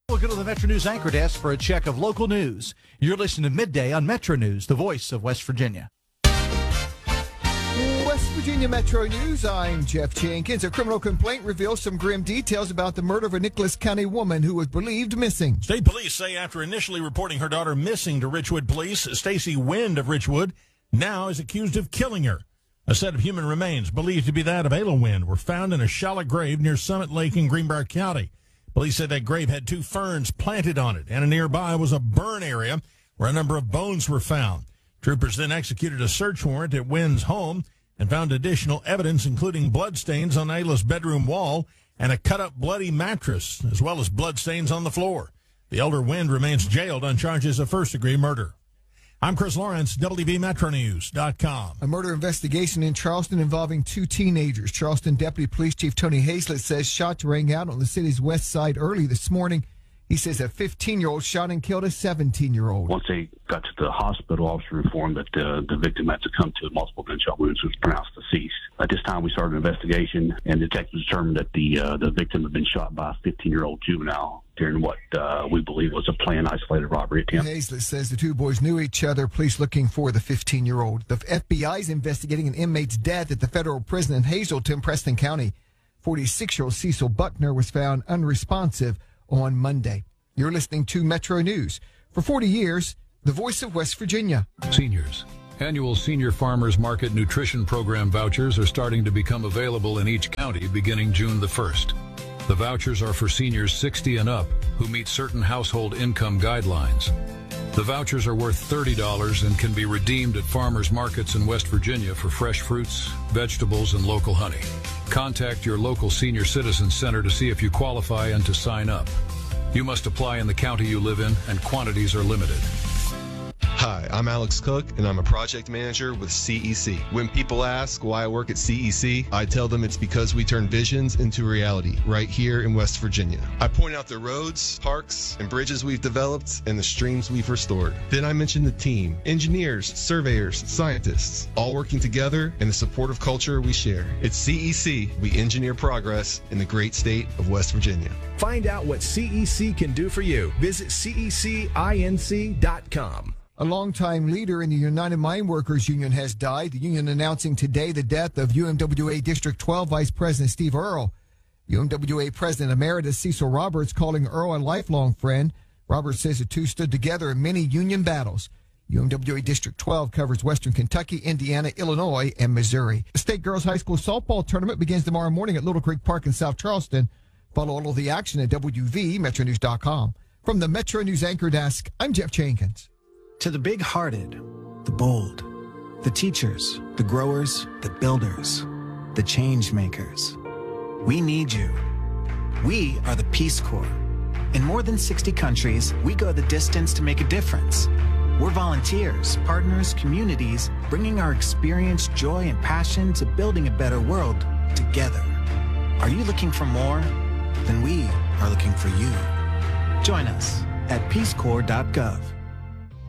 We'll go to the Metro News Anchor Desk for a check of local news. You're listening to Midday on Metro News, the voice of West Virginia. West Virginia Metro News, I'm Jeff Jenkins. A criminal complaint reveals some grim details about the murder of a Nicholas County woman who was believed missing. State police say after initially reporting her daughter missing to Richwood police, Stacy Wind of Richwood now is accused of killing her. A set of human remains believed to be that of Ayla Wind were found in a shallow grave near Summit Lake in Greenbrier County. Police said that grave had 2 ferns planted on it, and nearby was a burn area where a number of bones were found. Troopers then executed a search warrant at Wind's home and found additional evidence, including bloodstains on Ayla's bedroom wall and a cut-up bloody mattress, as well as bloodstains on the floor. The elder Wind remains jailed on charges of first-degree murder. I'm Chris Lawrence, WVMetroNews.com. A murder investigation in Charleston involving 2 teenagers. Charleston Deputy Police Chief Tony Hazlett says shots rang out on the city's west side early this morning. He says a 15-year-old shot and killed a 17-year-old. Once they got to the hospital, officer informed that the victim had succumbed to multiple gunshot wounds, was pronounced deceased. At this time, we started an investigation, and detectives determined that the victim had been shot by a 15-year-old juvenile during what we believe was a planned isolated robbery attempt. Hazlett says the 2 boys knew each other. Police looking for the 15-year-old. The FBI is investigating an inmate's death at the federal prison in Hazleton, Preston County. 46-year-old Cecil Buckner was found unresponsive on Monday. You're listening to Metro News. For 40 years, the voice of West Virginia. Seniors. Annual Senior Farmers Market Nutrition Program vouchers are starting to become available in each county beginning June the 1st. The vouchers are for seniors 60 and up who meet certain household income guidelines. The vouchers are worth $30 and can be redeemed at farmers markets in West Virginia for fresh fruits, vegetables, and local honey. Contact your local senior citizen center to see if you qualify and to sign up. You must apply in the county you live in, and quantities are limited. Hi, I'm Alex Cook, and I'm a project manager with CEC. When people ask why I work at CEC, I tell them it's because we turn visions into reality right here in West Virginia. I point out the roads, parks, and bridges we've developed and the streams we've restored. Then I mention the team, engineers, surveyors, scientists, all working together in the supportive culture we share. At CEC, we engineer progress in the great state of West Virginia. Find out what CEC can do for you. Visit cecinc.com. A longtime leader in the United Mine Workers Union has died. The union announcing today the death of UMWA District 12 Vice President Steve Earle. UMWA President Emeritus Cecil Roberts calling Earle a lifelong friend. Roberts says the 2 stood together in many union battles. UMWA District 12 covers Western Kentucky, Indiana, Illinois, and Missouri. The State Girls High School softball tournament begins tomorrow morning at Little Creek Park in South Charleston. Follow all of the action at WVMetroNews.com. From the Metro News Anchor Desk, I'm Jeff Jenkins. To the big-hearted, the bold, the teachers, the growers, the builders, the change makers. We need you. We are the Peace Corps. In more than 60 countries, we go the distance to make a difference. We're volunteers, partners, communities, bringing our experience, joy, and passion to building a better world together. Are you looking for more? Then we are looking for you. Join us at peacecorps.gov.